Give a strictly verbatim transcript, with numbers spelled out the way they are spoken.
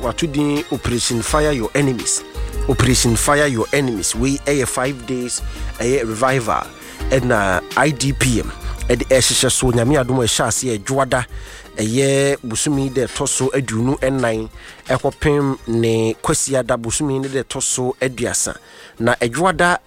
wato din Operation Fire Your Enemies. Operation Fire Your Enemies. We a five days a revival and uh, I D P M. Ed Esha so nyame adom e hyase e dwoada eye busumi de toso adunu nine ekopem ne kwasia da busumi ne de toso aduasa na edwoada